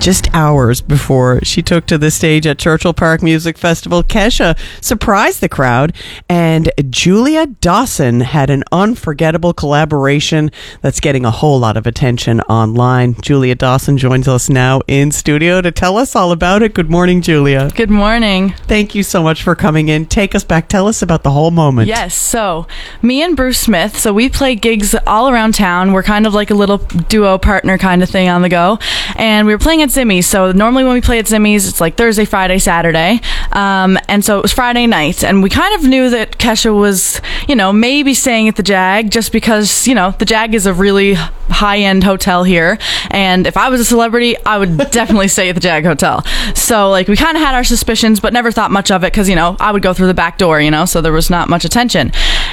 Just hours before she took to the stage at Churchill Park Music Festival, Kesha surprised the crowd, and Julia Dawson had an unforgettable collaboration that's getting a whole lot of attention online. Julia Dawson joins us now in studio to tell us all about it. Good morning, Julia. Good morning. Thank you so much for coming in. Take us back. Tell us about the whole moment. Yes, so me and Bruce Smith, so we play gigs all around town. We're kind of like a little duo partner kind of thing on the go, and we were playing at Zimmy's. So normally when we play at Zimmy's, it's like Thursday, Friday, Saturday. And so it was Friday night. And we kind of knew that Kesha was, maybe staying at the Jag just because, the Jag is a really high-end hotel here. And if I was a celebrity, I would definitely stay at the Jag Hotel. So like we kind of had our suspicions, but never thought much of it because, I would go through the back door, so there was not much attention.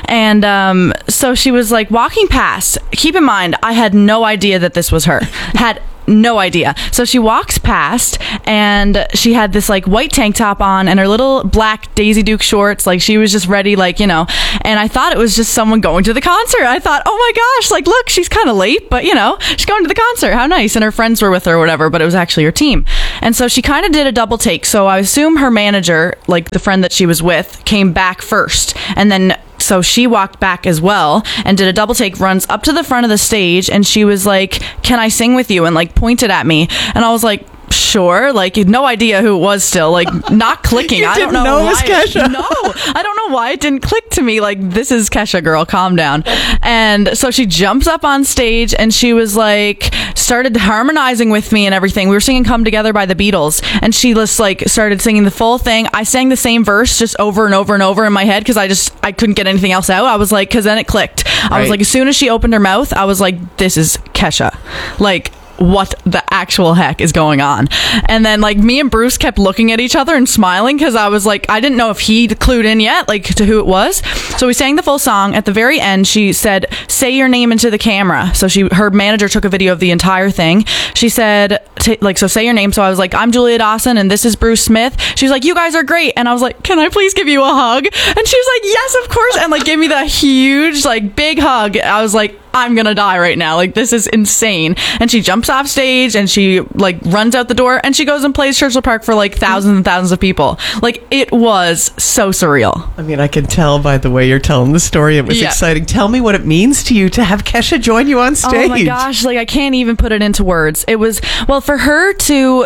And so she was like walking past. Keep in mind, I had no idea that this was her. Had no idea. So she walks past and she had this like white tank top on and her little black Daisy Duke shorts. Like she was just ready, and I thought it was just someone going to the concert. I thought, oh my gosh, like look, she's kind of late, but she's going to the concert. How nice. And her friends were with her or whatever, but it was actually her team. And so she kind of did a double take. So I assume her manager, like the friend that she was with, came back first. And then so she walked back as well and did a double take, runs up to the front of the stage, and she was like, can I sing with you? And like pointed at me. And I was like, sure. Like no idea who it was still. Like not clicking. I don't know why. It was Kesha. No, I don't know why it didn't click to me. Like this is Kesha, girl, calm down. And so she jumps up on stage and she was like, started harmonizing with me and everything. We were singing Come Together by the Beatles, and she just like started singing the full thing. I sang the same verse just over and over and over in my head because I couldn't get anything else out. I was like, because then it clicked. Right. I was like, as soon as she opened her mouth, I was like, this is Kesha. Like, what the actual heck is going on? And then like me and Bruce kept looking at each other and smiling because I was like, I didn't know if he'd clued in yet, like to who it was. So we sang the full song. At the very end, she said, say your name into the camera. So her manager took a video of the entire thing. She said, so say your name. So I was like, I'm Julia Dawson and this is Bruce Smith. She was like, you guys are great. And I was like, can I please give you a hug? And she was like, yes, of course. And like gave me the huge, like big hug. I was like, I'm gonna die right now. Like this is insane. And she jumps off stage and she like runs out the door and she goes and plays Churchill Park for like thousands and thousands of people. Like it was so surreal. I mean, I can tell by the way you're telling the story. It was exciting. Tell me what it means to you to have Kesha join you on stage. Oh my gosh, like I can't even put it into words. It was, well, for her to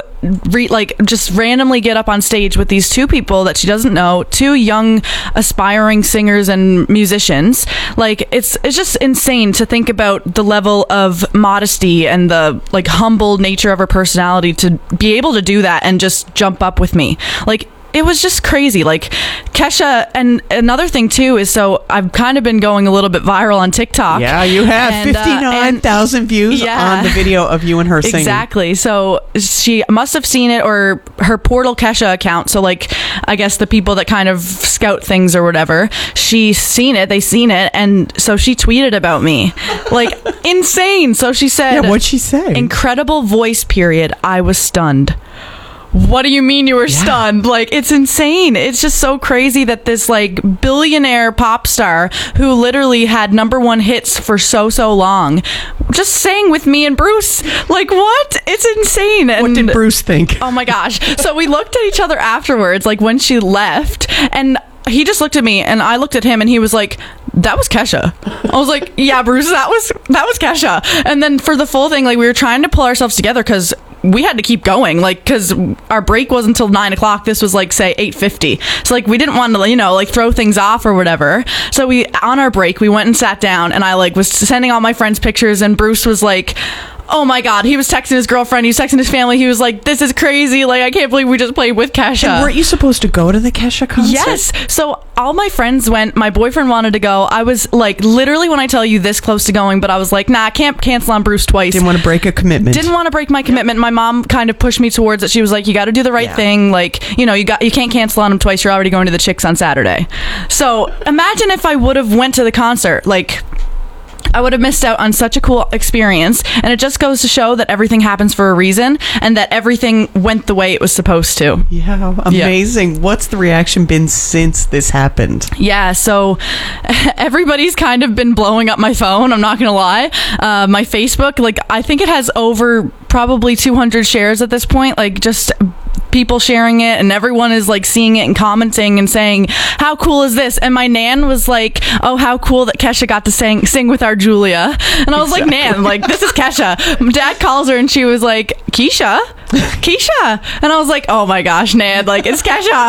just randomly get up on stage with these two people that she doesn't know, two young aspiring singers and musicians, like it's just insane to think about the level of modesty and the like humble nature of her personality to be able to do that and just jump up with me. Like it was just crazy. Like Kesha, and another thing too is, so I've kind of been going a little bit viral on TikTok. Yeah, you have 59,000 views on the video of you and her singing. Exactly. So she must have seen it, or her Portal Kesha account. So like, I guess the people that kind of scout things or whatever, they seen it, and so she tweeted about me. Like insane. So she said, yeah, what'd she say? Incredible voice, period. I was stunned. What do you mean you were stunned? Like, it's insane. It's just so crazy that this like billionaire pop star who literally had #1 hits for so long just sang with me and Bruce. Like, what? It's insane. And what did Bruce think? Oh my gosh. So we looked at each other afterwards, like when she left, and he just looked at me and I looked at him and he was like, that was Kesha. I was like, yeah, Bruce, that was Kesha. And then for the full thing, like we were trying to pull ourselves together because we had to keep going, like, because our break wasn't until 9 o'clock. This was like, say, 8:50. So like we didn't want to, like throw things off or whatever. So on our break, we went and sat down and I like was sending all my friends pictures, and Bruce was like, oh my God, he was texting his girlfriend, he was texting his family, he was like, this is crazy, like I can't believe we just played with Kesha. And weren't you supposed to go to the Kesha concert? Yes. So all my friends went, my boyfriend wanted to go. I was like, literally when I tell you, this close to going, but I was like, nah, I can't cancel on Bruce twice. Didn't want to break a commitment. Didn't want to break my commitment. My mom kind of pushed me towards it. She was like, you got to do the right thing, like, you can't cancel on him twice, you're already going to the Chicks on Saturday. So imagine if I would have went to the concert, like I would have missed out on such a cool experience. And it just goes to show that everything happens for a reason and that everything went the way it was supposed to. Yeah, amazing. Yeah. What's the reaction been since this happened? Yeah, so everybody's kind of been blowing up my phone, I'm not going to lie. My Facebook, like, I think it has over probably 200 shares at this point, like just people sharing it, and everyone is like seeing it and commenting and saying, how cool is this? And my nan was like, oh, how cool that Kesha got to sing with our Julia. And I was like, Nan, like, this is Kesha. Dad calls her and she was like, Keisha? And I was like, oh my gosh, Nan, like, it's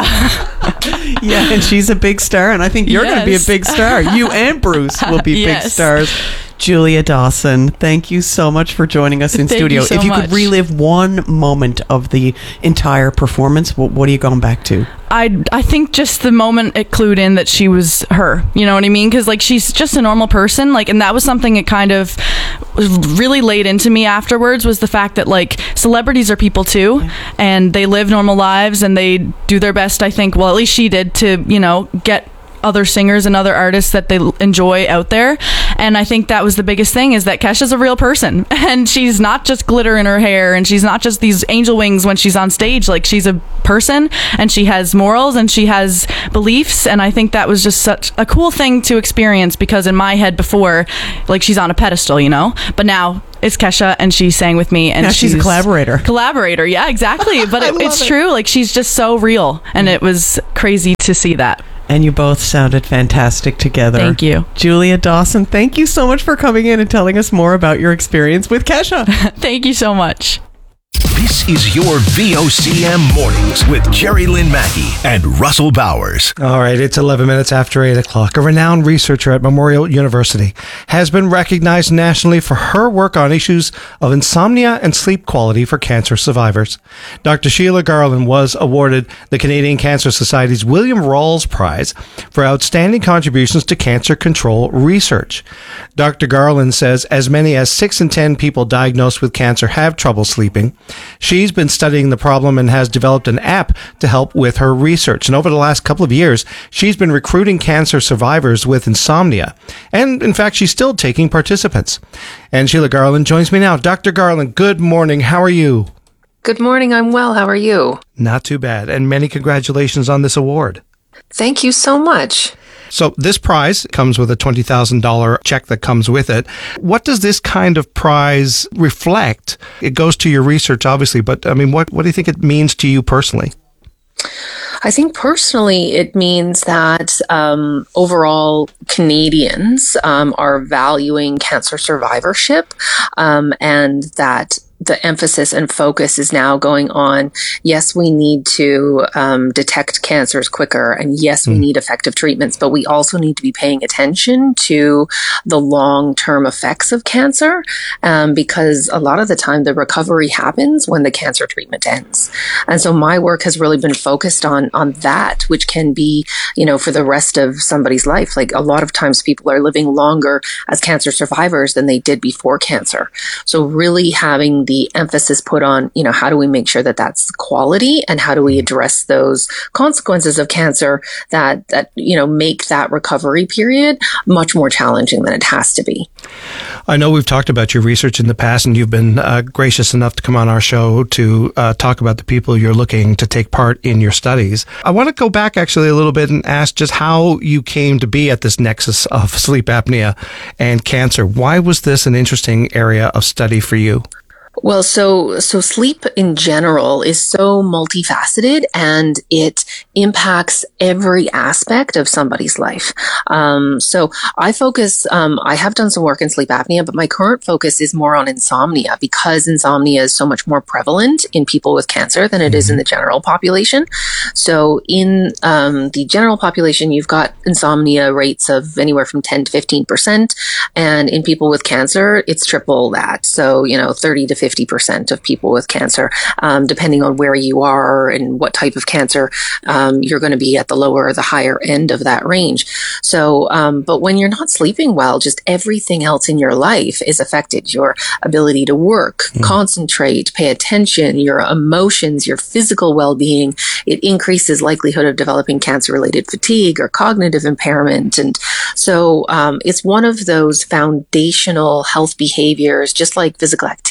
Kesha. Yeah, and she's a big star, and I think you're going to be a big star. You and Bruce will be big stars. Julia Dawson, thank you so much for joining us in studio. If you could relive one moment of the entire performance, what are you going back to? I think just the moment it clued in that she was her, you know what I mean? Because like she's just a normal person, like, and that was something that kind of really laid into me afterwards, was the fact that like celebrities are people too, and they live normal lives and they do their best, I think, well, at least she did, to, you know, get other singers and other artists that they enjoy out there. And I think that was the biggest thing, is that Kesha's a real person, and she's not just glitter in her hair, and she's not just these angel wings when she's on stage. Like, she's a person, and she has morals, and she has beliefs. And I think that was just such a cool thing to experience, because in my head before, like, she's on a pedestal, you know, but now it's Kesha, and she sang with me, and now she's a collaborator. Yeah, exactly. But it's true. Like, she's just so real, and it was crazy to see that. And you both sounded fantastic together. Thank you. Julia Dawson, thank you so much for coming in and telling us more about your experience with Kesha. Thank you so much. This is your VOCM Mornings with Jerry Lynn Mackey and Russell Bowers. All right, it's 11 minutes after 8 o'clock. A renowned researcher at Memorial University has been recognized nationally for her work on issues of insomnia and sleep quality for cancer survivors. Dr. Sheila Garland was awarded the Canadian Cancer Society's William Rawls Prize for outstanding contributions to cancer control research. Dr. Garland says as many as 6 in 10 people diagnosed with cancer have trouble sleeping. She's been studying the problem and has developed an app to help with her research. And over the last couple of years, she's been recruiting cancer survivors with insomnia. And in fact, she's still taking participants. And Sheila Garland joins me now. Dr. Garland, good morning. How are you? Good morning. I'm well. How are you? Not too bad. And many congratulations on this award. Thank you so much. So this prize comes with a $20,000 check that comes with it. What does this kind of prize reflect? It goes to your research, obviously, but I mean, what do you think it means to you personally? I think personally it means that overall Canadians are valuing cancer survivorship, and that the emphasis and focus is now going on, yes, we need to detect cancers quicker, and yes, we need effective treatments, but we also need to be paying attention to the long-term effects of cancer, because a lot of the time the recovery happens when the cancer treatment ends. And so my work has really been focused on that, which can be, you know, for the rest of somebody's life. Like, a lot of times people are living longer as cancer survivors than they did before cancer. So really having the emphasis put on, you know, how do we make sure that that's quality, and how do we address those consequences of cancer that you know, make that recovery period much more challenging than it has to be. I know we've talked about your research in the past, and you've been gracious enough to come on our show to talk about the people you're looking to take part in your studies. I want to go back actually a little bit and ask just how you came to be at this nexus of sleep apnea and cancer. Why was this an interesting area of study for you? Well, so sleep in general is so multifaceted, and it impacts every aspect of somebody's life. So I focus, I have done some work in sleep apnea, but my current focus is more on insomnia, because insomnia is so much more prevalent in people with cancer than it is in the general population. So in the general population, you've got insomnia rates of anywhere from 10 to 15%. And in people with cancer, it's triple that. So, you know, 30 to 50% of people with cancer, depending on where you are and what type of cancer, you're going to be at the lower or the higher end of that range. So, but when you're not sleeping well, just everything else in your life is affected. Your ability to work, concentrate, pay attention, your emotions, your physical well-being. It increases likelihood of developing cancer-related fatigue or cognitive impairment. And so, it's one of those foundational health behaviors, just like physical activity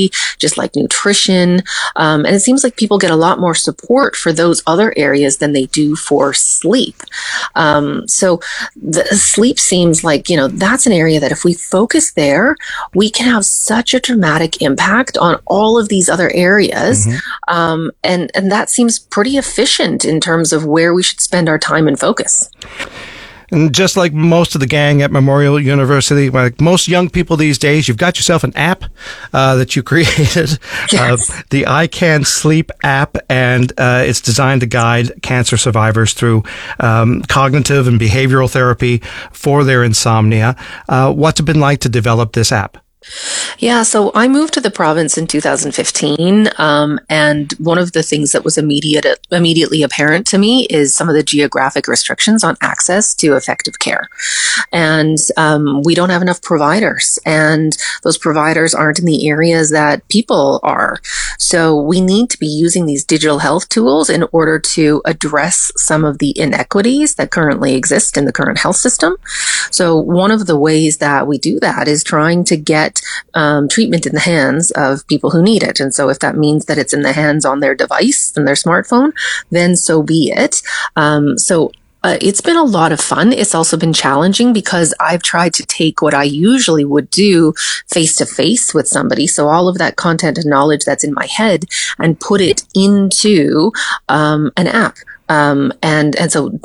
recovery, just like nutrition. And it seems like people get a lot more support for those other areas than they do for sleep. So the sleep seems like, that's an area that if we focus there, we can have such a dramatic impact on all of these other areas. And that seems pretty efficient in terms of where we should spend our time and focus. And just like most of the gang at Memorial University, like most young people these days, you've got yourself an app that you created, the I Can Sleep app, and it's designed to guide cancer survivors through cognitive and behavioral therapy for their insomnia. What's it been like to develop this app? Yeah, so I moved to the province in 2015, and one of the things that was immediately apparent to me is some of the geographic restrictions on access to effective care. And we don't have enough providers, and those providers aren't in the areas that people are. So we need to be using these digital health tools in order to address some of the inequities that currently exist in the current health system. So one of the ways that we do that is trying to get treatment in the hands of people who need it. And so if that means that it's in the hands on their device and their smartphone, then so be it. It's been a lot of fun. It's also been challenging because I've tried to take what I usually would do face to face with somebody. So all of that content and knowledge that's in my head and put it into an app. And so